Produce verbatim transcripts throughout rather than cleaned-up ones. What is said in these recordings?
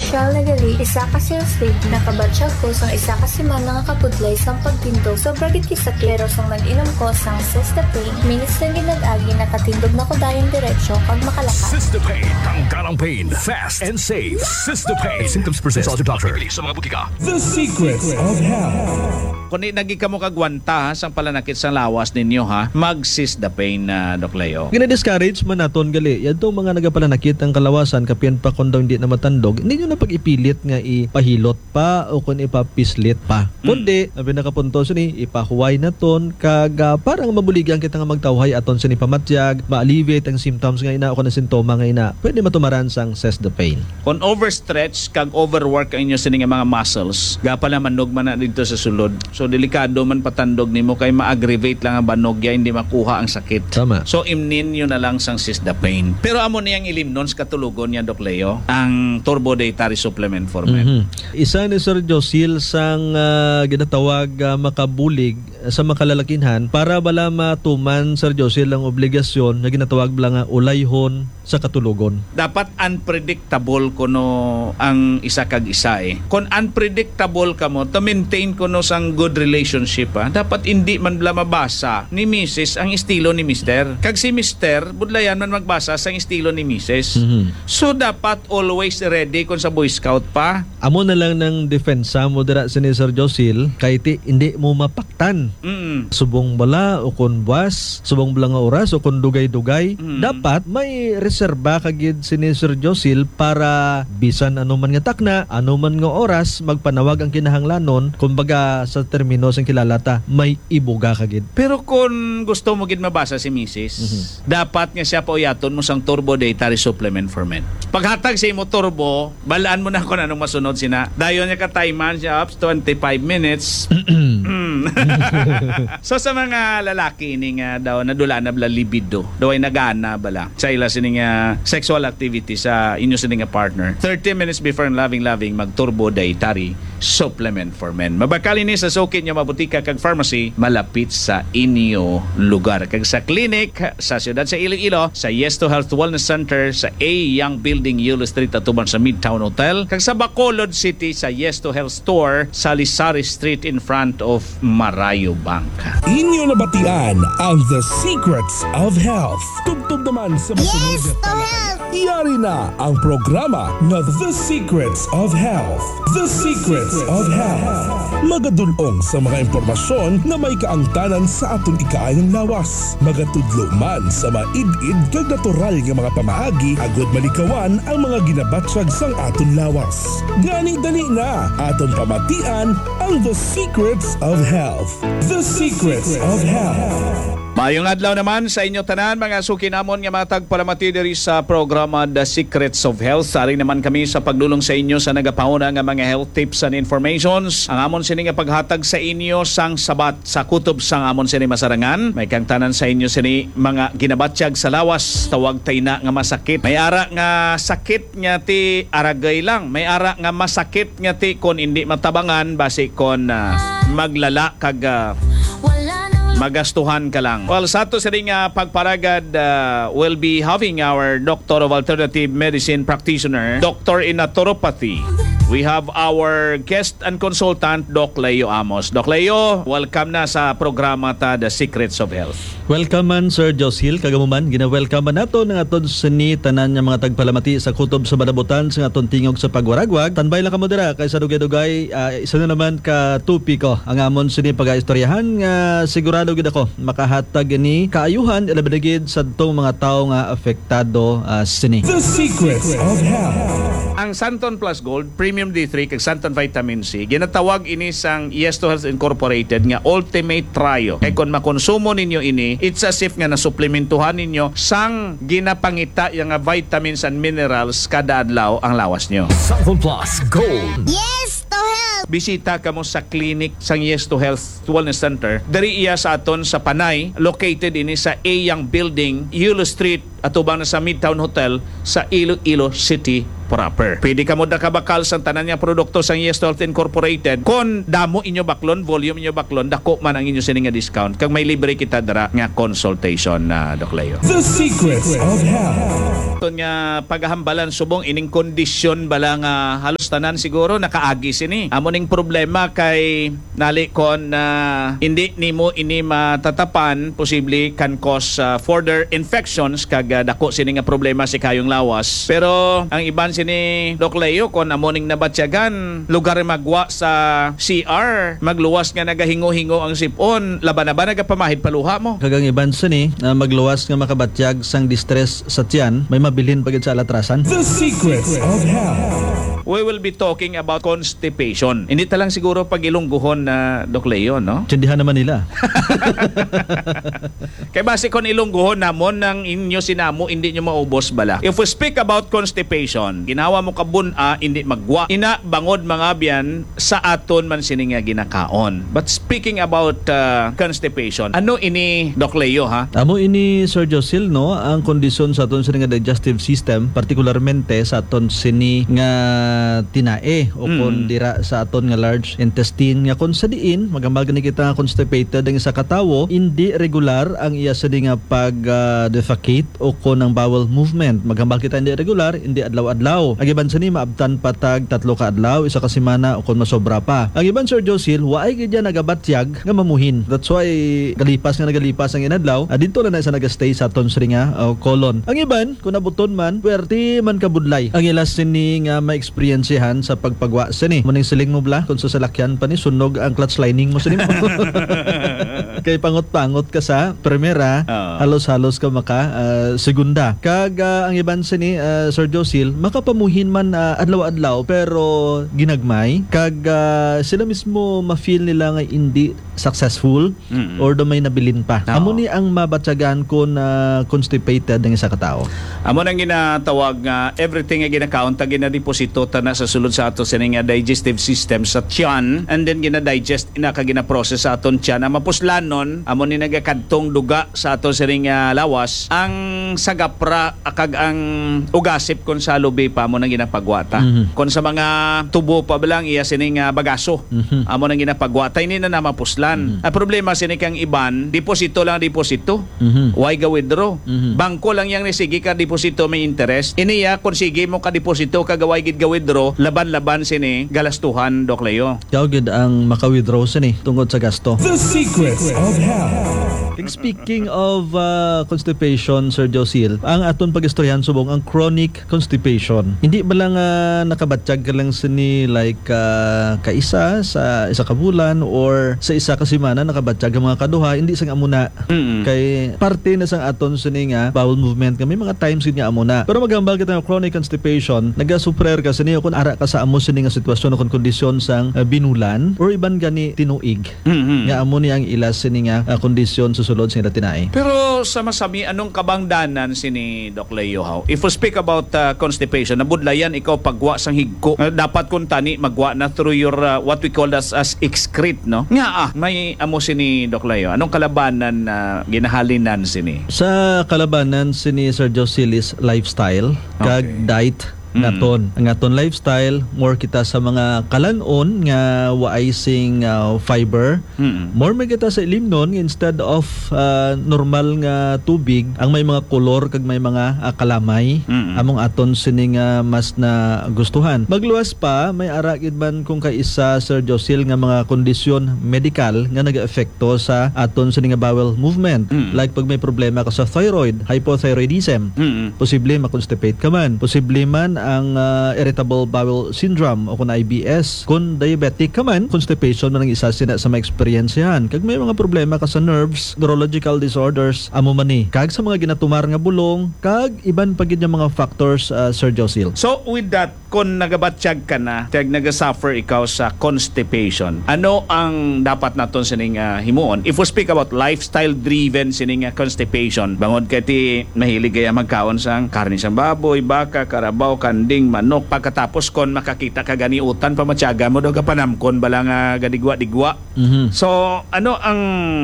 Siya nagali, isa ka sales lady, nakabatsyag ko sang isa ka simana nga kapudlay sang pagtindog. So bragit kisakero sang nag-inom ko sang Sistapain. Minutes lang ginag-agi, nakatindog na ko dayon diretsyo kag makalakas. Sistapain, tanggalang pain, fast and safe. Sistapain. If symptoms persist, consult your doctor. Sa mga butika. The Secrets of Health. Kung nagi ka mo kagwanta ha, sang palanakit sang lawas ninyo ha, mag-Sistapain na Doc Leo. Gina-discourage man naton gali. Yan to mga nagapalanakit ang kalawasan kapian pa kung daw hindi na matandog. Hindi nyo na pag-ipilit nga ipahilot pa o kung ipapislit pa. Kundi, mm. nabi nakapunto sini, ipahuway na ton kag uh, parang mabuligyan kita nga magtawhay aton sini pamatyag, ma-alleviate ang symptoms nga ina o kung na sintoma nga ina. Pwede matumaran sang Sistapain. Kung overstretch kag overwork ang inyo sini nga mga muscles, gapala manog man na dito sa sulod. So delikado man patandog nimo kay ma-aggravate lang ang banogya, hindi makuha ang sakit. Tama. So imnin nyo na lang sang Sistapain. Pero amo niyang ilimnon sa katulugon niya Doc Leo, ang Turbo Dietary Supplement for Men. Mm-hmm. Isa ni Sir Josil sang uh, ginatawag uh, makabulig uh, sa makalalakinhan para bala matuman Sir Josil ang obligasyon na ginatawag bala nga ulayhon sa katulugon. Dapat unpredictable kuno ang isa kag isa eh. Kung unpredictable ka mo, to maintain kuno sang good relationship ha, dapat hindi man bala mabasa ni Missus ang estilo ni Mister. Kag si Mister, budlayan man magbasa sang estilo ni Missus. Mm-hmm. So dapat always ready kung sa Boy Scout pa. Amo na lang ng depensa mo dira si Sir Josil kay ti hindi mo mapaktan. Mm. Subong bala o kun buwas, subong bala nga oras o kun dugay-dugay. Mm. Dapat may reserba kagid si Sir Josil para bisan ano man nga takna, ano man nga oras magpanawag ang kinahanglanon, kumbaga sa termino sang kilalata, may ibuga kagid. Pero kung gusto mo gid mabasa si Missus, mm-hmm. dapat nga siya pauyaton mo sang Turbo Dietary Supplement for Men. Paghatag sa imo turbo, balaan mo na kung anong masunod sina. Dayon niya ka-timean siya up to twenty-five minutes. So sa mga lalaki ini nga daw nadula na bala libido, daw ay nagana bala sa ila sining uh, sexual activity sa inyo sining partner. thirty minutes before loving loving mag Turbo Dietary Supplement for Men. Mabakali ni sa sukit niya mabutika kag pharmacy malapit sa inyo lugar. Kag sa clinic sa siyudad sa Iloilo, sa Yes to Health Wellness Center sa A Young Building, Yulo Street atuban sa Midtown Hotel. Kag sa Bacolod City sa Yes to Health Store sa Lisari Street in front of Marayo Bank. Inyo nabatian ang The Secrets of Health. Tugtog naman sa masunod Yes to Health! Iyari na ang programa na The Secrets of Health. The Secrets of Health. Magadulong sa mga impormasyon na may kaangtanan sa aton ikaayang lawas. Magatudlo man sa maid-id kag natural nga mga pamaagi agod malikawan ang mga ginabatsag sang aton lawas. Gani dali na aton pamatian ang The Secrets of Health. The Secrets of Health. Mayong adlaw naman sa inyo tanan mga sukinamon nga matag palamati diri sa programa The Secrets of Health. Sari naman kami sa pagdulong sa inyo sa nagapauna nga mga health tips and informations. Ang amon sini nga paghatag sa inyo sang sabat sa kutob sang amon sini masarangan. May kang tanan sa inyo sini mga ginabatsyag sa lawas, tawag tay na nga masakit. May ara nga sakit nga ti aragay lang. May ara nga masakit nga ti kon hindi matabangan base kon uh, maglala kag uh, magastuhan ka lang. Well, sa ato sa ring uh, pagparagad, uh, we'll be having our Doctor of Alternative Medicine practitioner, Doctor in Naturopathy. We have our guest and consultant, Doc Leo Amos. Doc Leo, welcome na sa programa ta The Secrets of Health. Welcome man Sir Josil, kagamuman gina-welcome man nato ng aton sini tanan nga mga tagpalamati sa kutob sa banabutan sa aton tingog sa pagwaragwag. Tanbay lang kamo dira kay sa dugay-dugay uh, isa na naman ka tupiko ang amon sini pagaistoryahan nga sigurado gid ako makahatag ni kaayuhan ilabadagid sa tong mga tawo nga apektado uh, sini. The Secrets of Health. Ang Santon Plus Gold, Premium D three kag Santon Vitamin C, ginatawag ini sang Yes to Health Incorporated nga Ultimate Trio. Kay kung makonsumo ninyo ini, it's as if nga nasuplementuhan ninyo sang ginapangita yung nga vitamins and minerals kada adlaw ang lawas nyo. Santon Plus Gold. Yes to Health! Bisita kamo sa clinic sang Yes to Health Wellness Center. Dari iya sa aton sa Panay, located ini sa A Young Building, Yulo Street, atubang na sa Midtown Hotel sa Iloilo City, proper. Pwede ka mo da kabakal sa tanan nga produkto sa Yes Health Incorporated kon damo inyo baklon, volume inyo baklon, dako man ang inyo sini nga discount kag may libre kita dara nga consultation na Doc Leo. The Secrets of Health. Ito nga paghahambalan subong ining kondisyon bala nga halos tanan siguro nakaagi sini. Amo ning problema kay nali kon na hindi nimo ini matatapan, posible can cause uh, further infections kag uh, dako sini nga problema si kayong lawas. Pero ang iban sini Doc Leo kon amo ning nabatyagan lugar magwa sa C R magluwas nga nagahingo-hingo ang sipon laban na ba nagapamahid paluha mo. Kagang iban sa ni, na magluwas nga makabatyag sang distress sa tiyan, may mabilin pagid sa alatrasan. The Secrets of Health. We will be talking about constipation. Hindi talang siguro pag ilungguhon na Doc Leo, no? Tsindihan naman nila. Kaya base kon ilungguhon namon ng inyo sinamo, hindi nyo maubos bala. If we speak about constipation, ginawa mo kabun-a, hindi magwa. Ina, bangod mga biyan, sa aton man sini nga ginakaon. But speaking about uh, constipation, ano ini Doc Leo, ha? Amo ini Sir Josil, no, ang kondisyon sa aton sini nga digestive system, partikularmente sa aton sini nga tinae o Mm. kon dira sa aton nga large intestine nga kon sa diin magambal gani kita nga constipated ang isa ka tawo, hindi regular ang iya sa di nga pag uh, defecate o kon ang bowel movement. Magambal kita hindi regular, hindi adlaw-adlaw. Ang iban sa ni maabtan patag tatlo ka adlaw, isa ka semana o kon masobra pa. Ang iban Sir Josil, waay gid ya nagabatyag nga mamuhin. That's why galipas nga nagalipas ang inadlaw, ah, dito na na isa nagastay sa aton sini nga uh, colon. Ang iban kun nabuton man, puwerte man kabudlay. Ang ilas sini nga ma-experiencehan sa pagpagwa sini. Muning siling mo bla kung sa salakyan pa ni sunog ang clutch lining mo sini mo. Kay pangot-pangot ka sa primera, Oo. halos-halos ka maka uh, segunda. Kag uh, ang iban sini uh, Sir Josil, makapamuhin man uh, adlaw-adlaw pero ginagmay. Kag uh, sila mismo ma-feel nila nga hindi successful Mm-mm. or do may nabilin pa. Oo. Amo ni ang mabatyagan ko na constipated ng isa ka tao. Amo nang ginatawag nga everything nga ginakaon ta ginadeposito ta na sa sulod sa ato sini nga digestive system sa tiyan, and then gina-digest ina ka gina-process sa aton tiyan. Ang mapuslanon amo ni nagakadtong duga sa ato sini nga lawas ang sagapra akag ang ugasip kon sa lubi pa amo nang ginapagwata. Mhm. Kon sa mga tubo pa bilang iya sini nga bagaso. Mhm. Amo nang ginapagwata ini na namapuslan. Ang problema sini kang iban, deposito lang deposito. Mhm. Why ga withdraw? Mhm. Bangko lang yang nisigi ka deposito may interest. Iniya kung sige mo ka deposito kagaway gid ga withdraw, laban-laban sini galastuhan Doc Leo. Yaw gid ang maka-withdraw sini tungod sa gasto. The Secrets of Health. And speaking of uh, constipation, Sir Josil, ang aton pagistoryahan subong ang chronic constipation. Hindi ba lang uh, nakabatyag ka lang sini like uh, kaisa sa isa ka bulan or sa isa ka semana nakabatyag ang mga kaduha, hindi sang amuna. Mm-mm. Kay parte na sang aton sini nga bowel movement kami mga times gid nga amuna. Pero magambal kita ng chronic constipation, nagasuprer ka sini kung ara ka sa amo sini nga sitwasyon o kon kondisyon sang uh, binulan or iban gani tinuig. Mhm. Nga amo ni ang ilas sini nga uh, kondisyon susulod sa tinae. Pero sa masami anong kabangdanan sini Doc Leo how? If we speak about uh, constipation, nabudlayan ikaw pagwa sang higko. Uh, dapat kun tani magwa na through your uh, what we call as as excrete, no? Nga ah, may amo sini Doc Leo. Anong kalabanan na ginahalinan sini? Sa kalabanan sini Sir Josil is lifestyle kag Okay. diet ngaton. Ang aton lifestyle more kita sa mga kalanon nga waay sing uh, fiber. Mm. More may kita sa ilimnon instead of uh, normal nga tubig ang may mga kolor kag may mga uh, kalamay. Mm. Among aton sini nga mas na gustuhan. Magluwas pa may ara gid man kung kaisa Sir Josil nga mga kondisyon medical nga nagaepekto sa aton sini nga bowel movement. Mm. Like pag may problema ka sa thyroid, hypothyroidism, Mm. posible ma-constipate ka man. Posible man ang uh, irritable bowel syndrome o kung I B S. Kung diabetic ka man, constipation man ang isa sina sa ma-experience yan. Kag may mga problema ka sa nerves, neurological disorders, amo man ni. Kag sa mga ginatumar nga bulong, kag iban pa gid nga mga factors, uh, Sir Josil. So with that, kung nagabatsyag ka na, tag nagasuffer ikaw sa constipation, ano ang dapat naton sining uh, himuon? If we speak about lifestyle-driven sining uh, constipation, bangod kay ti mahilig kaya magkaon sang karne sang baboy, baka, karabaw, kan kanding manok pagkatapos kon makakita ka ganiutan pamatyaga mo do ka panamkon bala nga gadigwa-digwa. Mhm. So ano ang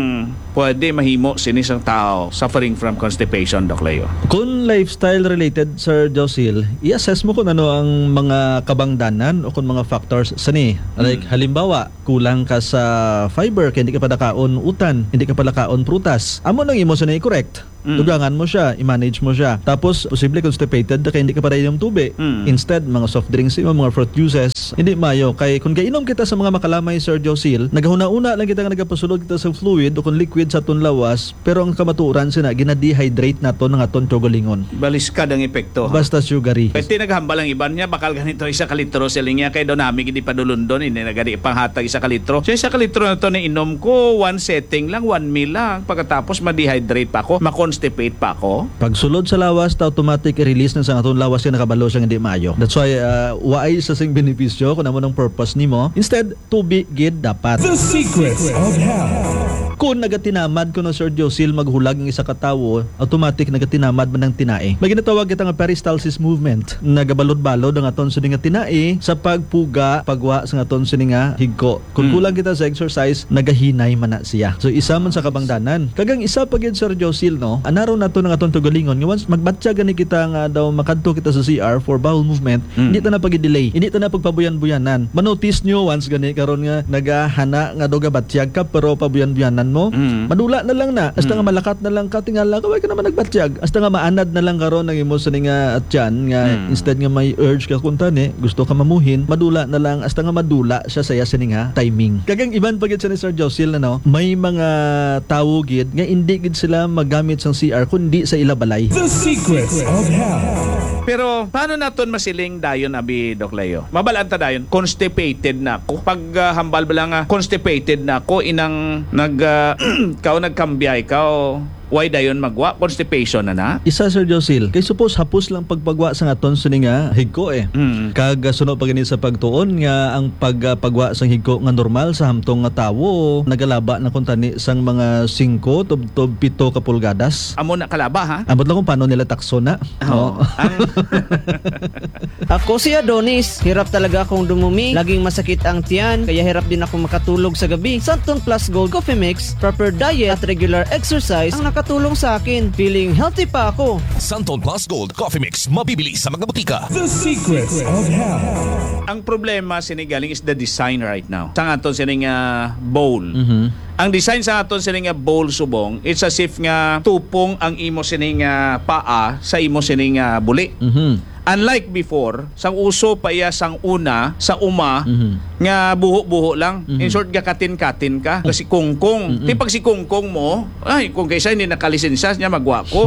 pwede mahimo sini sang tao suffering from constipation, Doc Leo? Kung lifestyle related, Sir Josil, i-assess mo kung ano ang mga kabangdanan o kung mga factors sani. Like halimbawa, kulang ka sa fiber kaya hindi ka pa nakaon utan, hindi ka pa nakaon prutas. Amo nang imo sini correct. Mm. Dugangan mo siya, i-manage mo siya. Tapos, posible constipated kaya hindi ka pa rin yung tubig. Mm. Instead, mga soft drinks, mga fruit juices, hindi mayo. Kaya kung gainom kita sa mga makalamay, Sir Josil, naghuna-una lang kita nga nagapasulod kita sa fluid o kung liquid sa aton lawas, pero ang kamaturan sina, gina-dehydrate na to ng aton tiogolingon. Baliskad ang epekto. Basta sugary. Pwede naghambal ang iban niya, bakal ganito isa ka litro siling niya, kay doon namin hindi pa dulundon, hindi nagadi panghatag isa ka litro. So isa ka litro na to na inom ko, one setting lang, one meal lang. Pagkatapos ma-dehydrate pa ako, ma-constipate pa ako. Pag sulod sa lawas, ta automatic i-release na sa aton lawas yung nakabalo siyang hindi maayo. That's why, uh, waay sa sing benepisyo kung ano ng purpose nimo. Instead, tubig gid dapat. The secrets of health. Kung nagatinamad ko na Sir Josil maghulag ng isa ka tawo, automatic nagatinamad man ng tinae. May ginatawag kita nga peristalsis movement. Nagabalod-balod ang aton sini nga tinae sa pagpuga, pagwa sa aton sini nga higko. Kung Mm. kulang kita sa exercise, nagahinay man na siya. So isa man sa kabangdanan. Kagang isa pa gid Sir Josil no, anaro nato ng aton tugalingon nga once magbatya gani kita nga daw makadto kita sa C R for bowel movement, Mm. hindi ta na pag-delay. Hindi ta na pagpabuyan-buyanan. Manotice nyo once gani karon nga nagahana nga daw gabatyag ka pero pabuyan-buyanan mo, Mm. madula na lang na hasta nga malakat na lang ka tingala kaway ka naman nagbatyag hasta nga maanad na lang karon ang imo sa nga atyan nga Mm. instead nga may urge ka kunta ni gusto ka mamuhin, madula na lang hasta nga madula siya saya sa nga timing. Kagang iban pagit sa ni Sir Josil na no, may mga tawo gid nga hindi gid sila magamit sang C R kundi sa ilabalay. The secrets of health. Pero paano naton masiling dayon abi Doc Leo? Mabalanta dayon, constipated na ako. Pag uh, hambal ba lang nga constipated na ako inang nag uh, kao nagkambiyay kao why dayon magwa constipation na na? Isa Sir Josil, kay suppose hapos lang pagpagwa sa aton sini nga higko eh. Mm. Kag uh, sunod pa gani sa pagtuon nga ang pagpagwa sang higko nga normal sa hamtong nga tawo nagalaba na kun tani sang mga singko tub-tub pito ka pulgadas. Amo na kalaba ha? Ambot lang kung paano nila takso na. Oo. No? Ang Ako si Adonis, hirap talaga akong dumumi, laging masakit ang tiyan, kaya hirap din ako makatulog sa gabi. Santon Plus Gold Coffee Mix, proper diet at regular exercise ang nakatulong sa akin. Feeling healthy pa ako. Santon Plus Gold Coffee Mix. Mabibili sa mga butika. The secrets of health. ang problema sinigaling is the design right now. Sa aton sining uh, bowl. Mhm. Ang design sa aton sining nga bowl subong, it's as if nga tupong ang imo sining nga paa sa imo sining nga buli. Mhm. Unlike before, sang uso pa iya sang una sa uma Mhm. nga buho-buho lang. Mhm. In short, gakatin-katin ka. Kasi kungkong. Mhm. Di pag si kungkong mo, ay, kung kaysa hindi nakalisensya niya, magwa ko.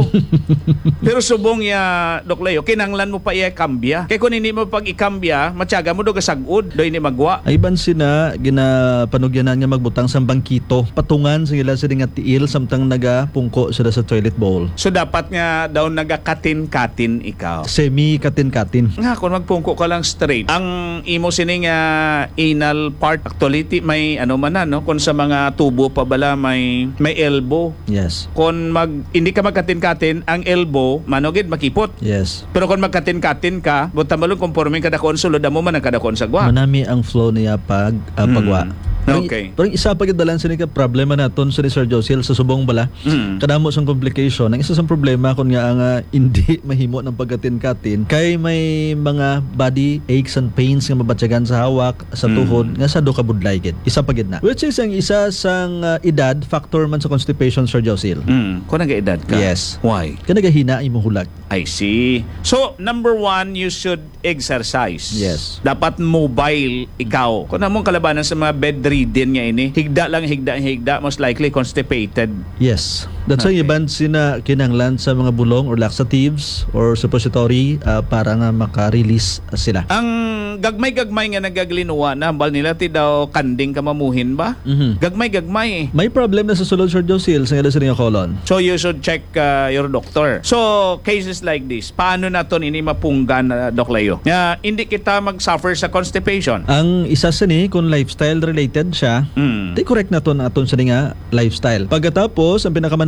Pero subong ya, Doc Leo, kinanglan mo pa iya kambya. Kaya kung hindi mo pag ikambya, matyaga mo do gasagud, do hindi magwa. Ay ban sina ginapanugyanan nga magbutang sa bangkito patungan sa ila sa nga tiil samtang naga pungko sila sa toilet bowl. So dapat nga daw nagakatin-katin ikaw. Semi katin-katin. Nga, kung magpungko ka lang straight, ang imo sining uh, anal part, actually, ti- may ano man na, no? Kung sa mga tubo pa bala, may, may elbow. Yes. Kung mag, hindi ka magkatin-katin, ang elbow, manogid, makipot. Yes. Pero kung magkatin-katin ka, buta malong conforming kada konsulo, damo man ang kada konsagwa. Manami ang flow niya pag uh, Mm. pagwa. Parang- Okay. Parang isa pa gid dalan sa ni ka problema naton sa ni Sir Josil sa subong bala. Mm. Kadamo sang complication. Ang isa sa problema kun nga ang uh, hindi mahimo ng pagkatin-katin kay may mga body aches and pains nga mabatyagan sa hawak, sa Mm. tuhod nga sa do ka budlay gid. Isa pa gid na. Which is ang isa sang uh, edad factor man sa constipation, Sir Josil. Mm. Kung nag-edad ka? Yes. Why? Kaya nagahina imong hulag. I see. So, number one, you should exercise. Yes. Dapat mobile ikaw. Kung namong kalabanan sa mga bedridden nga ini, higda lang, higda, higda, most likely constipated. Yes. That's why Okay. iban sina kinanglan sa mga bulong or laxatives or suppository uh, para nga maka-release sila. Ang gagmay-gagmay nga nagaglinuwa na, hambal nila ti daw kanding ka mamuhin ba? Mhm. Gagmay-gagmay eh. May problem na sa sulod, Sir Josil, sa nga sa colon. So you should check uh, your doctor. So cases like this, paano naton ini mapunggan uh, Doc Leo? Nga hindi kita mag-suffer sa constipation. Ang isa sa ni, kung lifestyle related siya, Mm. di correct na to na aton sa ni nga lifestyle. Pagkatapos, ang pinakamanami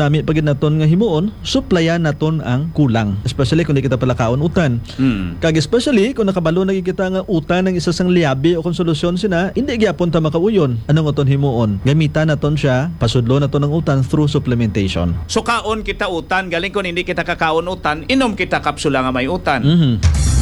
manami pagid naton nga himuon, supplyan naton ang kulang. Especially kung di kita pala kaon utan. Mm. Kag especially kung nakabalo na kita nga utan ng isa sang liabi o kung solusyon sina, hindi gyapon ta makauyon. Anong aton himuon? Gamitan naton siya, pasudlo naton ang utan through supplementation. So kaon kita utan, galing kung hindi kita kakaon utan, inom kita kapsula nga may utan. Mhm.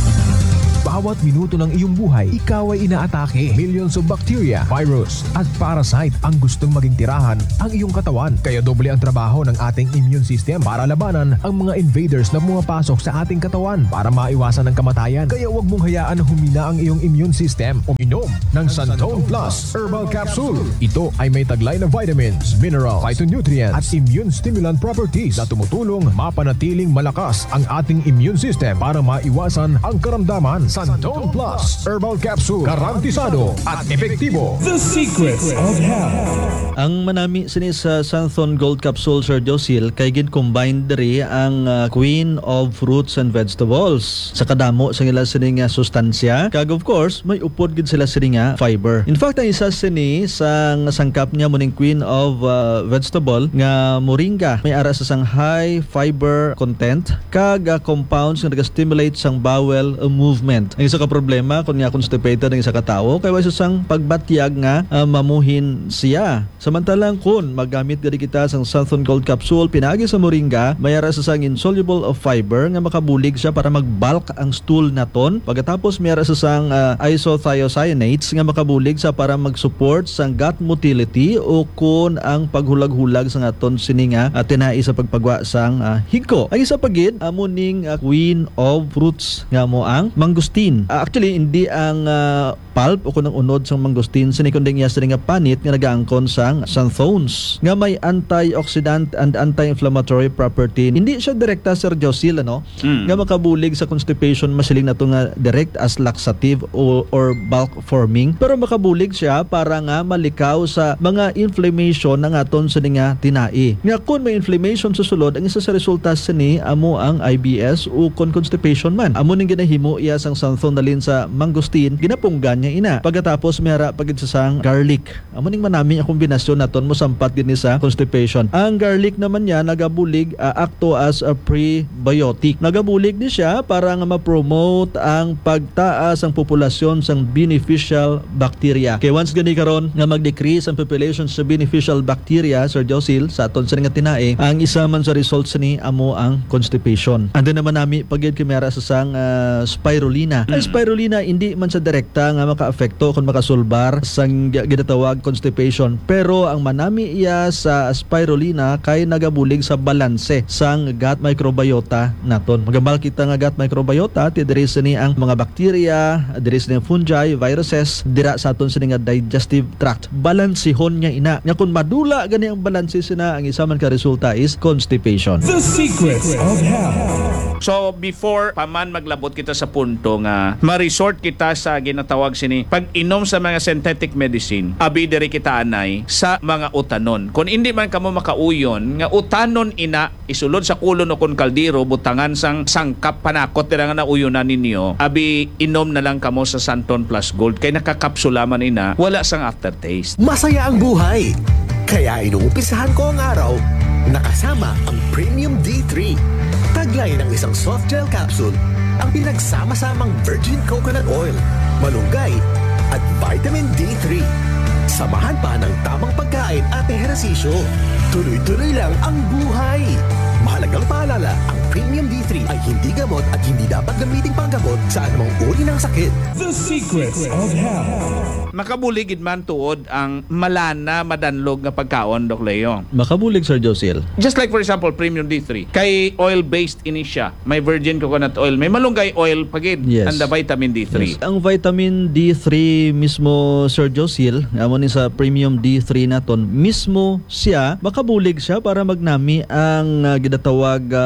Bawat minuto ng iyong buhay, ikaw ay inaatake. Millions of bacteria, virus, at parasite ang gustong maging tirahan ang iyong katawan. Kaya doble ang trabaho ng ating immune system para labanan ang mga invaders na pumapasok sa ating katawan para maiwasan ang kamatayan. Kaya huwag mong hayaan na humina ang iyong immune system. Uminom ng Santone Plus Herbal Capsule. Ito ay may taglay na vitamins, minerals, phytonutrients, at immune stimulant properties na tumutulong mapanatiling malakas ang ating immune system para maiwasan ang karamdaman. Santone Plus Herbal Capsule, garantisado at epektibo. The Secrets of Health. Ang manami sini sa Santhon Gold Capsule, Sir Josil, kay gin combined diri ang uh, Queen of Fruits and Vegetables. Sa kadamo sa nila sini nga sustansya, kag of course may upod gid sila sini nga fiber. In fact, ang isa sini sa sangkap niya muning Queen of uh, Vegetable nga moringa, may ara sa sang high fiber content kag uh, compounds nga naga-stimulate sang bowel uh, movement. Ang isa ka problema kung nga constipated ang isa ka tao, kay wala sang pagbatyag nga uh, mamuhin siya. Samantalang kung magamit gadi kita sang Santhon Gold Capsule pinagi sa moringa, mayara sa sang insoluble of fiber nga makabulig siya para magbulk ang stool naton. Pagkatapos mayara sa sang uh, isothiocyanates nga makabulig sa para mag-support sang gut motility o kun ang paghulag-hulag sa aton sininga at tinai sa pagpagwa sang uh, higko. Ang isa pagid amo ning uh, Queen of Fruits nga mo ang mangustin. Uh, actually hindi ang uh, pulp o kunang unod sang mangustin sini kundi niya sini nga panit nga nagaangkon sang xanthones nga may antioxidant and anti-inflammatory property. Hindi siya direkta, Sir Josil, ano? Mm. Nga makabulig sa constipation, masiling na ito nga direct as laxative o, or bulk forming. Pero makabulig siya para nga malikaw sa mga inflammation ng aton sa nga tinai. Nga kung may inflammation sa sulod, ang isa sa resulta sini amo ang I B S o kung constipation man. Amo ning ginahimo iya sang xanthone dalin sa mangustin, ginapunggan niya ina. Pagkatapos mayara pagid sa sang garlic. Amo ning manami ang kombinasyon naton mo sampat gini sa constipation. Ang garlic naman niya nagabulig uh, acto as a prebiotic. Nagabulig ni siya para nga ma-promote ang pagtaas ang populasyon sang beneficial bacteria. Kay once gani karon nga mag-decrease ang population sa beneficial bacteria, Sir Josil, sa aton sa nga tinae, ang isa man sa results ni amo ang constipation. Ando naman nami pagid kamera sa sang uh, spirulina. Ang spirulina hindi man sa direkta nga maka-apekto kung makasulbar sang ginatawag constipation, pero ang manami iya sa spirulina kay nagabulig sa balanse sang gut microbiota naton. Magambal kita nga gut microbiota ti diri sini ang mga bakterya, diri sini fungi, viruses, dira sa aton sini nga digestive tract. Balansihon niya ina. Nga kun madula gani ang balanse sina, ang isa man ka resulta is constipation. The Secrets of Health. So before paman maglabot kita sa punto nga ma-resort kita sa ginatawag sini pag-inom sa mga synthetic medicine, abi diri kita anay sa mga utanon. Kung hindi man kamo makauyon nga utanon ina isulod sa kulon o kun kaldero butangan sang sangkap panakot dira nga nauyonan ninyo, abi inom na lang kamo sa Santon Plus Gold kay nakakapsula man ina, wala sang aftertaste. Masaya ang buhay. Kaya inuumpisahan ko ang araw nakasama ang Premium D three. Taglay ng isang soft gel capsule ang pinagsama-samang virgin coconut oil, malunggay at vitamin D three. Samahan pa ng tamang pagkain at ehersisyo. Tuloy-tuloy lang ang buhay. Mahalagang paalala, ang Premium D three ay hindi gamot at hindi dapat gamitin panggamot sa anumang uri ng sakit. The Secrets of Health. Makabuligid man tuod ang malana madanlog nga pagkaon, Doc Leo. Makabulig, Sir Josil. Just like for example, Premium D three. Kay oil-based ini siya. May virgin coconut oil. May malunggay oil pagid. Yes. And the vitamin D three. Yes. Ang vitamin D three mismo, Sir Josil, amo ni sa Premium D three naton, mismo siya, makabulig siya para magnami ang uh, ginatawag uh,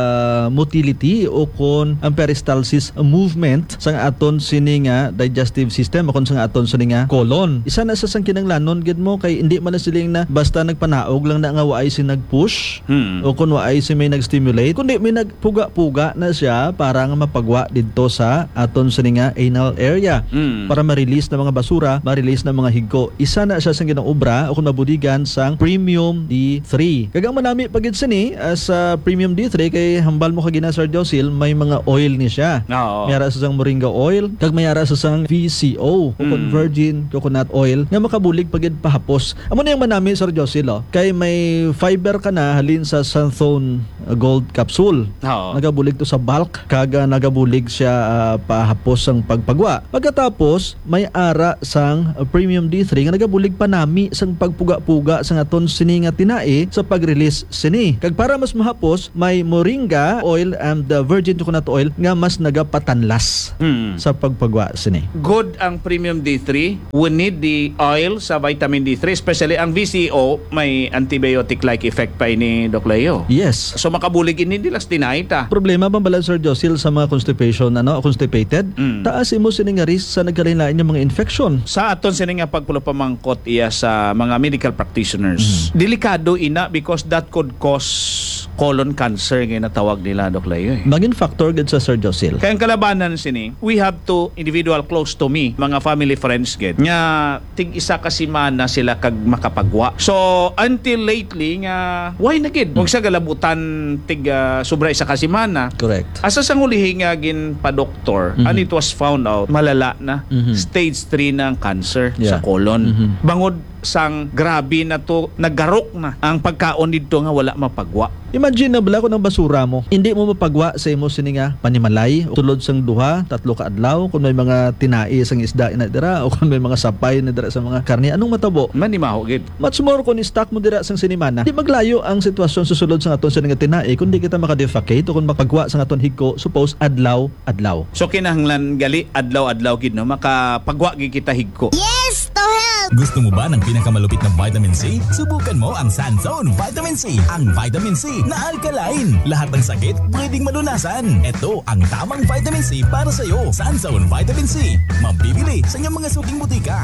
motility o kon ang peristalsis movement sang aton sini nga digestive system o kon sang aton sini nga colon. Isa na sa sang kinanglanon gid mo kay hindi man na siling na basta nagpanaog lang na nga waay si nag-push Hmm. o kun waay si may nag-stimulate kundi may nagpuga-puga na siya para nga mapagwa didto sa aton sini nga anal area Hmm. para ma-release na mga basura, ma-release na mga higko. Isa na siya sang ginang obra o kung mabudigan sang Premium D three. Kagang manami pagid sini as sa Premium D three kay hambal mo kagina Sir Josil may mga oil ni siya. Oo. May ara sa sang moringa oil, kag may ara sa sang V C O, o kon Mm. virgin coconut oil nga makabulig pagid pahapos. Amo na yung manami Sir Josil oh. Kay may fiber ka na halin sa Santhone uh, Gold Capsule. Oo. Nagabulig to sa bulk kaga nagabulig siya uh, pahapos sang pagpagwa. Pagkatapos may ara sang uh, Premium D three nga nagabulig pa nami sang pagpuga-puga sang aton sini nga tinai sa pag-release sini. Kag para mas mahapos may moringa oil and the virgin coconut oil nga mas nagapatanlas Hmm. sa pagpagwa sini. Good ang Premium D three. We need the oil sa vitamin D three, especially ang V C O may antibiotic-like effect pa ini Doc Leo. Yes. So makabulig ini dilas tinay ta. Problema ba bala Sir Josil sa mga constipation ano constipated? Mm. Taas imo sini nga risk sa nagkalain-lain nga mga infection. Sa aton sini nga pagpulo pamangkot iya sa mga medical practitioners. Delikado ina because that could cause colon cancer nga natawag nila Doc Leo. Eh. Maging factor gid sa Sir Josil. Kaya ang kalabanan sini, we have to individual close to me, mga family friends gid. Nga tig isa ka semana sila kag makapagwa. So until lately nga why na gid? Kung sa galabutan tig uh, sobra isa ka semana. Correct. Asa sang hulihin nga gin pa doktor Mhm. and it was found out malala na Mhm. stage three na ang cancer sa Yeah. colon. Mhm. Bangod sang grabe na to nagarok na ang pagkaon dito nga wala mapagwa. Imagine na bala ko ng basura mo. Hindi mo mapagwa sa imo sini nga panimalay o tulod sang duha, tatlo ka adlaw kung may mga tinai sang isda ina dira o kung may mga sapay na dira sa mga karne. Anong matabo? Manimaho gid. Much more kung i-stock mo dira sang sinimana. Di maglayo ang sitwasyon susulod sa aton sini nga tinai kundi kita makadefecate o kung mapagwa sang aton higko suppose adlaw adlaw. So kinahanglan gali adlaw-adlaw gid no makapagwa gid kita higko. Yes, to help. Gusto mo ba ng pinakamalupit na vitamin C? Subukan mo ang Sanzone Vitamin C. Ang vitamin C na alkaline. Lahat ng sakit pwedeng malunasan. Ito ang tamang vitamin C para sa iyo. Sanzone Vitamin C. Mabibili sa inyong mga suking butika.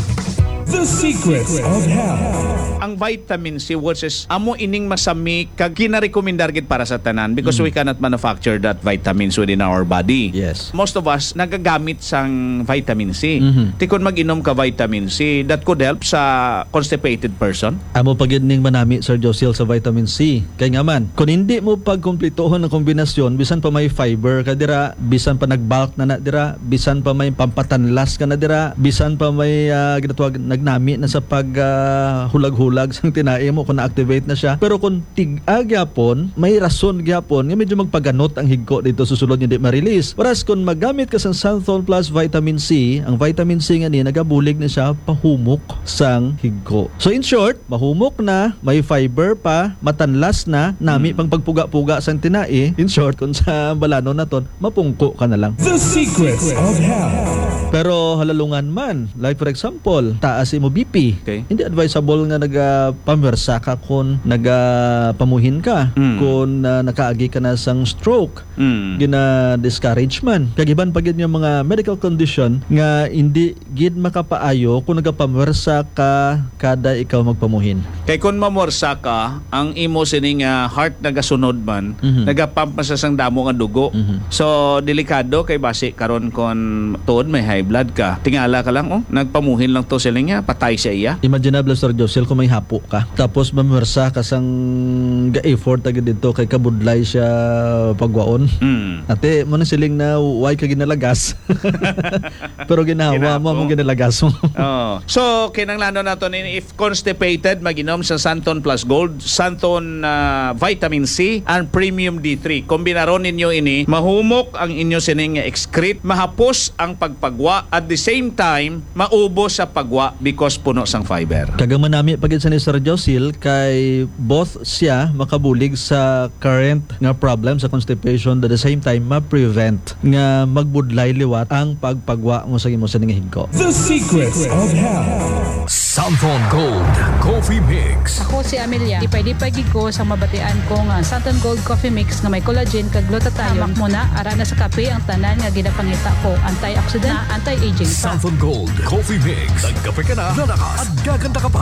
The Secrets of Health. Ang vitamin C versus amo ining masami kag kinarekomendar gid para sa tanan because we cannot manufacture that vitamins within our body. Yes. Most of us nagagamit sang vitamin C. Mhm. Tikon mag-inom ka vitamin C that could help sa constipated person. Amo pagid ning manami Sir Josil sa vitamin C. Kay nga man, kung hindi mo pagkumpletohon ang kombinasyon, bisan pa may fiber ka dira, bisan pa nagbulk na na dira, bisan pa may pampatanlas ka na dira, bisan pa may uh, ginatawag nagnami na sa pag uh, hulag-hulag sang tinai mo kung na-activate na siya. Pero kung tig-ag gyapon, may rason gyapon nga medyo magpaganot ang higko dito susulod hindi ma-release. Whereas kung magamit ka sa Santhone Plus Vitamin C, ang vitamin C nga ni nagabulig na siya pahumok sang higko. So in short, mahumok na, may fiber pa, matanlas na, nami pang pagpuga-puga sang tinai. In short, kung sa balano na ton, mapungko ka na lang. The Secrets of Health. Pero halalungan man, like for example, taas imo B P. Okay. Hindi advisable nga nagapamersa ka kung nagapamuhin ka, Mm. kung uh, nakaagi ka na sang stroke. Mm. Gina-discourage man. Kagiban pa gid nga mga medical condition nga hindi gid makapaayo kung nagapamersa ka kada ikaw magpamuhin. Kay kun mamorsa ka, ang imo sining uh, heart nagasunod man, Mhm. nagapump sa sang damo nga dugo. Mhm. So delikado kay base karon kon tuod may high blood ka. Tingala ka lang oh, nagpamuhin lang to sila nga patay siya iya. Imaginable Sir Josel kung may hapo ka tapos mamersa ka sang ga-effort agad dito kay kabudlay siya pagwaon. Mm. Ate, mo na siling na why ka ginalagas. Pero ginawa Ginapo. mo mong ginalagas mo. Oh. So kinahanglan nato ni if constipated maginom sa Santhone Plus Gold, Santhone uh, Vitamin C and Premium D three. Kombinaron ninyo ini, mahumok ang inyo sining excrete, mahapos ang pagpagwa at the same time maubos sa pagwa because puno sang fiber. Kagaman nami pagid sa ni Sir Josil kay both siya makabulig sa current nga problem sa constipation at the same time ma-prevent nga magbudlay liwat ang pagpagwa mo sa imo sa higko. The Secrets of Health. Santon Gold Coffee Mix. Ako si Amelia. Dipay-dipay gid ko sa mabatian ko nga Santon Gold Coffee Mix nga may collagen kag glutathione. Hamak mo na ara na sa kape ang tanan nga ginapangita ko. Antioxidant, na anti-aging pa. Santon Gold Coffee Mix. Nagkape ka na, lalakas at gaganda ka pa.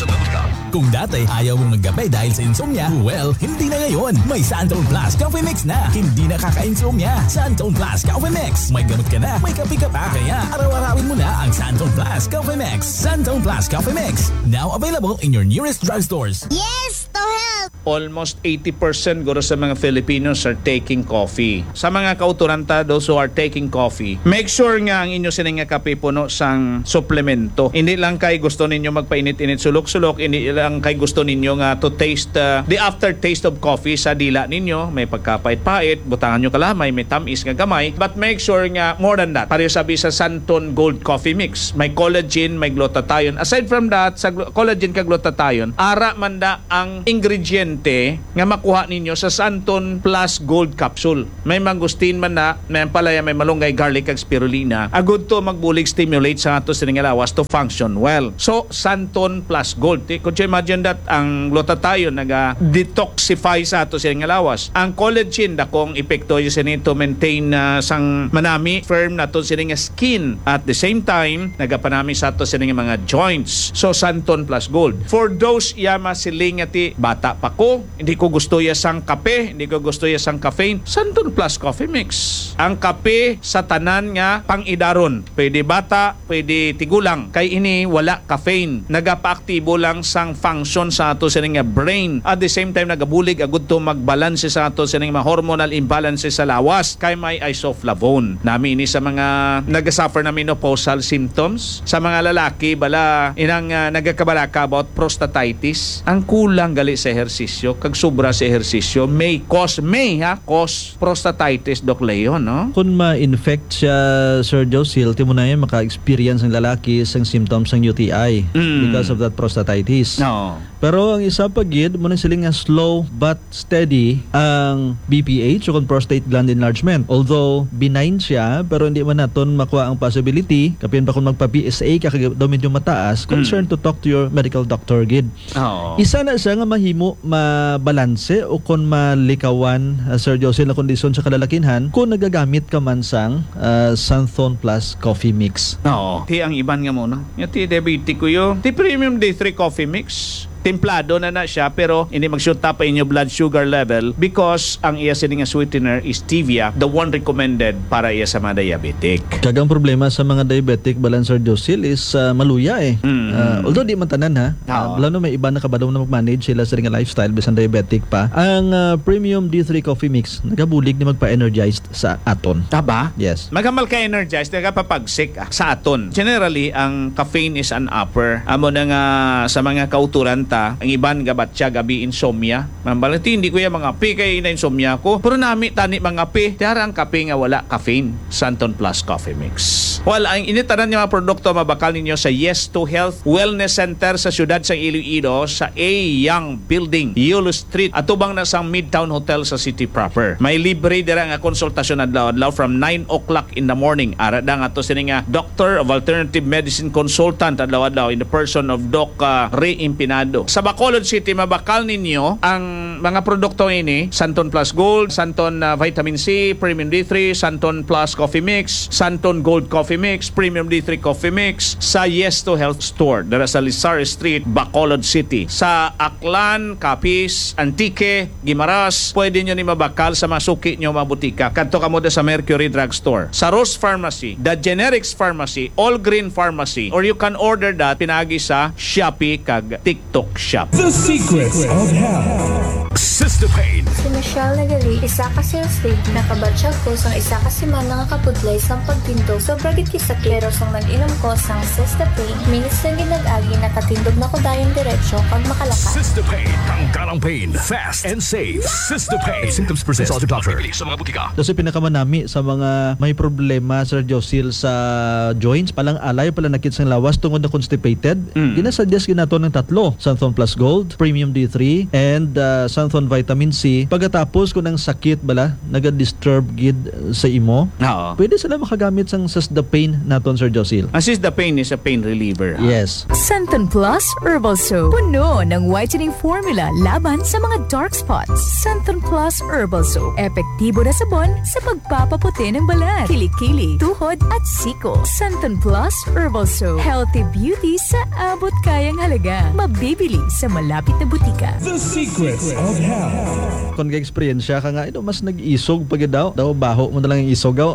Kung dati ayaw mong magkape dahil sa insomnia, well, hindi na ngayon. May Santon Plus Coffee Mix na. Hindi na kaka-insomnia. Santon Plus Coffee Mix. May gamot ka na, may kape ka pa. Kaya araw-arawin mo na ang Santon Plus Coffee Mix. Santon Plus Coffee Mix. Now available in your nearest drugstores. Yes to help! Almost eighty percent guro sa mga Filipinos are taking coffee. Sa mga kauturanta, those who are taking coffee, make sure nga ang inyo sining nga kape puno sang suplemento. Hindi lang kay gusto ninyo magpainit-init sulok-sulok, hindi lang kay gusto ninyo nga to taste uh, the aftertaste of coffee sa dila ninyo. May pagkapait-pait, butangan nyo kalamay, may tamis nga gamay. But make sure nga more than that. Pareho sabi sa Santon Gold Coffee Mix. May collagen, may glutathione. Aside from that, sa gl- collagen kag glutathione, ara manda ang ingrediente nga makuha ninyo sa Santon Plus Gold Capsule. May mangustin man na, may palaya, may malunggay, garlic kag spirulina. Agud to magbulig stimulate sa ato sining lawas to function well. So Santon Plus Gold. Eh, could you imagine that ang glutathione naga detoxify sa ato sining lawas. Ang collagen dakong epekto yun sining to maintain na uh, sang manami firm na to sining skin. At the same time nagapanami sa ato sining mga joints. So Santon Plus Gold. For those yama siling ati bata pa ko, hindi ko gusto ya sang kape, hindi ko gusto ya sang caffeine, Santon Plus Coffee Mix. Ang kape sa tanan nga pang-idaron. Pwede bata, pwede tigulang. Kay ini wala caffeine. Nagapaaktibo lang sang function sa ato sining nga brain. At the same time nagabulig agud to magbalance sa ato sining mga hormonal imbalance sa lawas. Kay may isoflavone. Nami ini sa mga nagasuffer na menopausal symptoms. Sa mga lalaki bala inang uh, nagakabalaka about prostatitis. Ang kulang gali sa ehersisyo kag sobra sa ehersisyo may cause may ha cause prostatitis Doc Leon no. Kung ma-infect siya, Sir Josil, timo na yan maka-experience ng lalaki sa symptoms ng U T I Mm. because of that prostatitis. No. Pero ang isa pa gid mo nang siling nga slow but steady ang B P H o kung prostate gland enlargement. Although benign siya, pero hindi man naton makuha ang possibility kapin pa kung magpa-P S A ka kag daw medyo mataas, concern to talk to your medical doctor gid. Oh. Isa na siya nga mahimo mabalanse o kung malikawan, uh, Sir Josil, na kondisyon sa kalalakinhan kung nagagamit ka man sang uh, Santon Plus Coffee Mix. No. Ti ang iban nga mo no. Yung ti diabetic ko yun. Ti Premium D three Coffee Mix. Templado na na siya pero hindi mag-shoot up in your blood sugar level because ang iya sining nga sweetener is stevia, the one recommended para iya sa mga diabetic. Kagang problema sa mga diabetic balancer Josil is uh, maluya eh. Mm. Uh, although di man tanan ha. Oo. Uh, lalo may iba na kabadaw na mag-manage sila sa ring lifestyle bisan diabetic pa. Ang uh, Premium D three Coffee Mix nagabulig ni magpa-energized sa aton. Taba? Yes. Magamal ka energized, nagapapagsik ah, sa aton. Generally, ang caffeine is an upper. Amo na nga sa mga kauturanta, ang iban gabat siya gabi insomnia. Mambalati, hindi ko yung mga api kay na insomnia ko. Pero nami tani mga api. Tiara ang kape nga wala caffeine. Santon Plus Coffee Mix. Well, ang initanan yung mga produkto mabakal ninyo sa Yes to Health Wellness Center sa siyudad sa Iloilo sa A. Young Building, Yulo Street. Atubang na sa Midtown Hotel sa city proper. May libre dira nga konsultasyon adlaw-adlaw from nine o'clock in the morning. Ara da nga to sini nga Doctor of Alternative Medicine Consultant adlaw-adlaw in the person of Doc uh, Ray Impinado. Sa Bacolod City, mabakal ninyo ang mga produkto ini, Santon Plus Gold, Santon uh, Vitamin C, Premium D three, Santon Plus Coffee Mix, Santon Gold Coffee Mix, Premium D three Coffee Mix sa Yes to Health Store dara sa Lizar Street, Bacolod City. Sa Aklan, Capiz, Antique, Guimaras, pwede nyo ni mabakal sa masuki nyo mabutika. Kadto kamo da sa Mercury Drug Store, sa Rose Pharmacy, The Generics Pharmacy, All Green Pharmacy, or you can order that pinagi sa Shopee kag TikTok Shop. The Secrets of Health. Sister Pain. Si Michelle Nagali, isa ka sales lady, nakabatsyag ko sang isa ka simana nga kapudlay sang pagtindog. So, bragit kisakit, pero sang nag-inom ko sang Sister Pain, minis na ginag-agi, nakatindog na ko dayon diretsyo kag makalakas. Sister Pain. Tanggalang pain. Fast and safe. Sister Pain. Symptoms present. Consult your doctor. Sa mga butika. Kasi pinakamanami sa mga may problema, Sir Josil, sa joints, palang alay, palang nakit sang lawas tungod na constipated, Mm. ginasuggest ginato ng tatlo. Santon Plus Gold, Premium D three, and uh, Santon Vitamin vitamin C pagkatapos kung ang sakit bala naga-disturb gid sa imo. Oo. Pwede sila makagamit sang Sesdapain naton Sir Josil. Assist the pain is a pain reliever. ha? Yes. Santon Plus Herbal Soap. Puno ng whitening formula laban sa mga dark spots. Santon Plus Herbal Soap. Epektibo na sabon sa pagpapaputi ng balat, kilikili, tuhod at siko. Santon Plus Herbal Soap. Healthy beauty sa abot kayang halaga. Mabibili sa malapit na butika. The Secrets of Health. Kung ka-experience ka nga, ito mas nag-isog pag daw. Daw, baho mo na lang yung isogaw.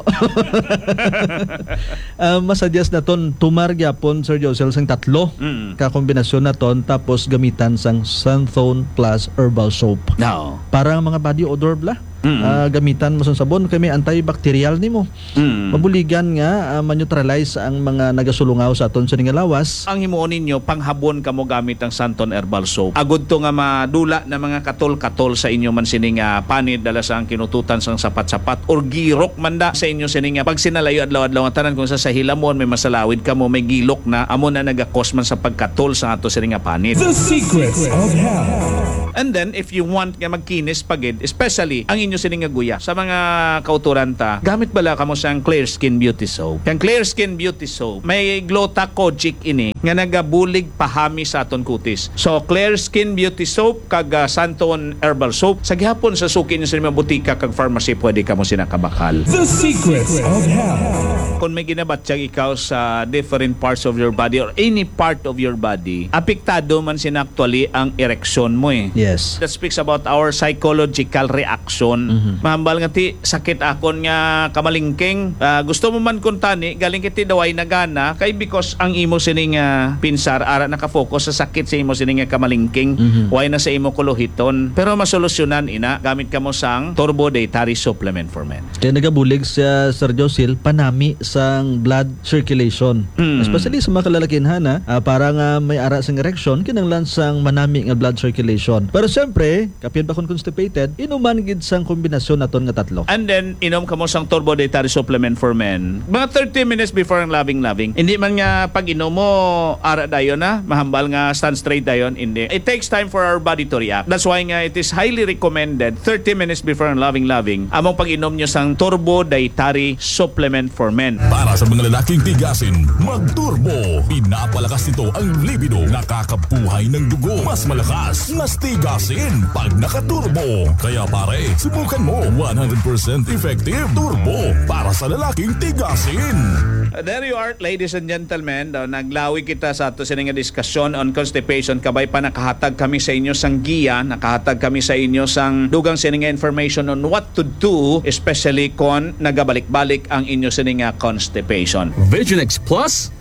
uh, masadyas na ton, tumar gyapon Sir Josel, sang tatlo. Mm. Kakombinasyon na ton, tapos gamitan sang Santon Plus Herbal Soap. No. Parang mga body odor bla. Mm. Ah, gamitan mo sa sabon kay may antibacterial nimo. Mm. Mabuligan nga uh, ma-neutralize ang mga nagasulungaw sa aton sa lawas. Ang himuon ninyo, panghabon ka mo gamit ang Santon Herbal Soap. Agod to nga madula na mga katol-katol sa inyo man sining uh, panid dala sa ang kinututan sang sapat-sapat or girok manda sa inyo sining uh, pag sinalayo adlaw-adlaw nga tanan kung sa sa hilamon may masalawid ka mo may gilok na amo na nagakos man sa pagkatol sa ato sining uh, panid. The Secrets of Health. And then if you want nga magkinis pagid, especially ang inyo sining nga guya sa mga kauturan ta, gamit bala kamo sang Clear Skin Beauty Soap. Kang Clear Skin Beauty Soap may glutathione ini nga nagabulig pahami sa aton kutis. So Clear Skin Beauty Soap kag uh, Santon Herbal Soap sa gihapon sa suki niyo sa mga butika kag pharmacy pwede kamo sinakabakal. The Secrets of Health. Kung may ginabatsyag ikaw sa different parts of your body or any part of your body, apektado man sin actually ang ereksyon mo eh. Yes. That speaks about our psychological reaction. Mhm. Mahambal nga ti sakit akon nga kamalingking. Ah, gusto mo man kun tani galing kiti daway nagana kay because ang imo sining uh, pinsar ara nakafocus sa sakit sa imo sining nga kamalingking. Mhm. Way na sa imo kuluhiton. Pero masolusyonan ina gamit kamo sang Turbo Dietary Supplement for Men. Kaya nagabulig sa Sir Josil panami sang blood circulation. Mm. Especially sa mga kalalakinhan ha, ah, para nga may ara sang erection kinanglan sang manami nga blood circulation. Pero siyempre, kapin pa kung constipated, inuman gid sang kombinasyon naton nga tatlo. And then, inom ka mo sang Turbo Dietary Supplement for Men. Mga thirty minutes before ang loving-loving. Hindi man nga pag inom mo, ara dayon na, mahambal nga stand straight dayon, hindi. It takes time for our body to react. That's why nga it is highly recommended thirty minutes before ang loving-loving, among pag inom nyo sang Turbo Dietary Supplement for Men. Para sa mga lalaking tigasin, mag-turbo. Pinapalakas nito ang libido. Nakakabuhay ng dugo. Mas malakas, mas tigasin pag nakaturbo. Kaya pare, subukan mo. one hundred percent effective turbo para sa lalaking tigasin. Uh, there you are, ladies and gentlemen. Uh, naglawi kita sa ato sining nga diskusyon on constipation. Kabay pa nakahatag kami sa inyo sang giya, nakahatag kami sa inyo sang dugang sining nga information on what to do, especially kon nagabalik-balik ang inyo sining nga constipation. Vision X Plus?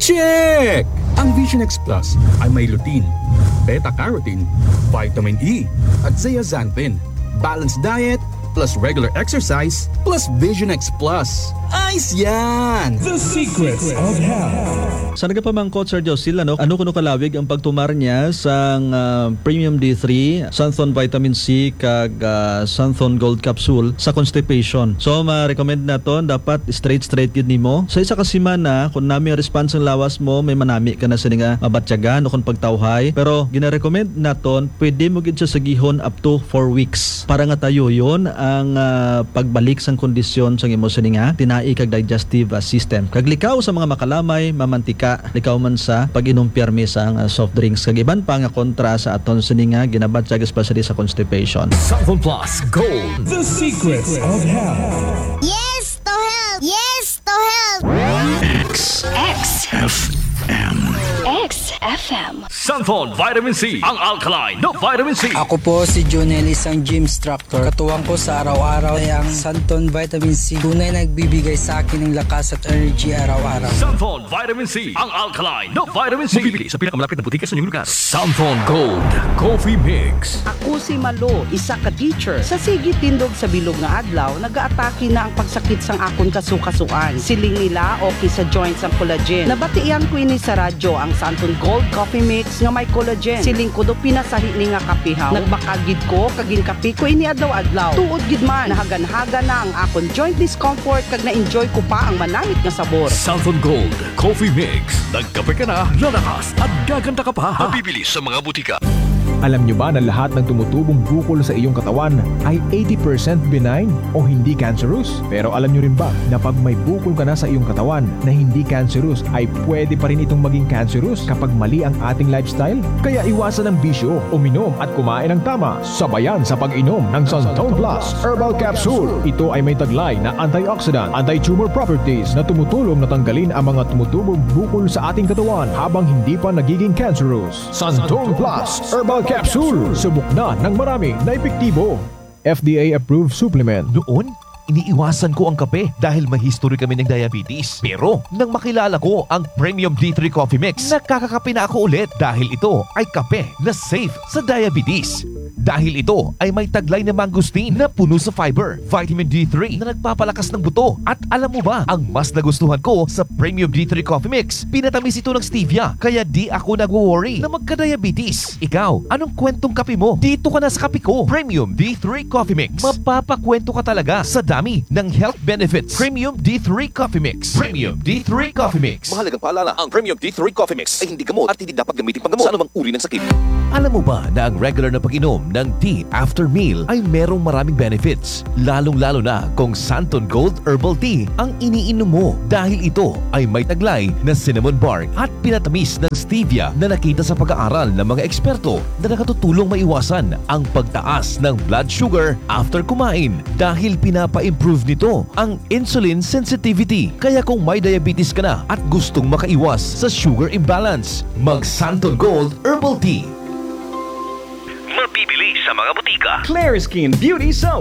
Check! Ang Vision X Plus ay may lutein, beta-carotene, vitamin E, at zeaxanthin. Balanced diet plus regular exercise plus Vision X Plus. Ayos yan! The Secrets of Health. Sa nagapamangkot Sir Josil, ano, ano kuno kalawig ang pagtumar niya sa uh, Premium D three, Santon Vitamin C, kag uh, Santon Gold Capsule sa constipation. So, ma-recommend na to, dapat straight-straight yun nimo. Sa isa kasi mana, kung nami ang response ng lawas mo, may manami ka na sa nga mabatyagan o kung pagtawhay. Pero, gina-recommend na to, pwede mo gid siya sa gihon up to four weeks. Para nga tayo yun ang uh, pagbalik sang kondisyon sa imo sa nga tinai kag digestive uh, system. Kag likaw sa mga makalamay, mamantika, likaw man sa pag-inom pirmi sa uh, soft drinks. Kag iban pa nga kontra sa aton sa nga ginabatyag especially sa constipation. Santon Plus Gold. The Secrets of Health. Yes to health! Yes to health! X X F M. X F M. Santon Vitamin C, ang alkaline no vitamin C. Ako po si Jonel, isang gym instructor. Katuwang ko sa araw-araw ay ang Santon Vitamin C. Tunay nagbibigay sa akin ng lakas at energy araw-araw. Santon Vitamin C, ang alkaline no vitamin C. Mabibili sa pinakamalapit na butika sa inyong lugar. Santon Gold Coffee Mix. Ako si Malo, isa ka teacher. Sa sige tindog sa bilog nga adlaw, nagaatake na ang pagsakit sang akon kasukasuan. Siling nila okay sa joints ang collagen. Nabatian ko ini sa radyo ang Santon Gold Coffee Mix nga may collagen. Siling ko do pinasahi ni nga kapihaw. Nagbakagid ko kaging kape ko ini adlaw-adlaw. Tuod gid man nahagan-haga na ang akon joint discomfort kag na-enjoy ko pa ang manamit nga sabor. Santon Gold Coffee Mix. Nagkape ka na, lalakas at gaganda ka pa. Mabibili sa mga butika. Alam nyo ba na lahat ng tumutubong bukol sa iyong katawan ay eighty percent benign o hindi cancerous? Pero alam nyo rin ba na pag may bukol ka na sa iyong katawan na hindi cancerous ay pwede pa rin itong maging cancerous kapag mali ang ating lifestyle? Kaya iwasan ang bisyo, uminom at kumain ng tama, sabayan sa pag-inom ng Santon Plus Herbal Capsule. Ito ay may taglay na antioxidant, anti-tumor properties na tumutulong na tanggalin ang mga tumutubong bukol sa ating katawan habang hindi pa nagiging cancerous. Santon Plus Herbal Capsule. Subok na ng marami na epektibo. F D A-approved supplement. Noon, iniiwasan ko ang kape dahil may history kami ng diabetes. Pero nang makilala ko ang Premium D three Coffee Mix, nakakakape na ako ulit dahil ito ay kape na safe sa diabetes. Dahil ito ay may taglay na mangosteen na puno sa fiber, vitamin D three na nagpapalakas ng buto. At alam mo ba, ang mas nagustuhan ko sa Premium D three Coffee Mix, pinatamis ito ng stevia, kaya di ako nagwo-worry na magka-diabetes. Ikaw, anong kwentong kape mo? Dito ka na sa kape ko. Premium D three Coffee Mix. Mapapakwento ka talaga sa dami ng health benefits. Premium D three Coffee Mix. Premium D three Coffee Mix. Mahalagang paalala, ang Premium D three Coffee Mix ay hindi gamot at hindi dapat gamitin panggamot sa anumang uri ng sakit. Alam mo ba na ang regular na pag-inom ng tea after meal ay merong maraming benefits, lalong-lalo na kung Santon Gold Herbal Tea ang iniinom mo dahil ito ay may taglay na cinnamon bark at pinatamis ng stevia na nakita sa pag-aaral ng mga eksperto na nakatutulong maiwasan ang pagtaas ng blood sugar after kumain dahil pinapa-improve nito ang insulin sensitivity. Kaya kung may diabetes ka na at gustong makaiwas sa sugar imbalance, mag Santon Gold Herbal Tea. Mabibili sa mga butika. Claire Skin Beauty Soap.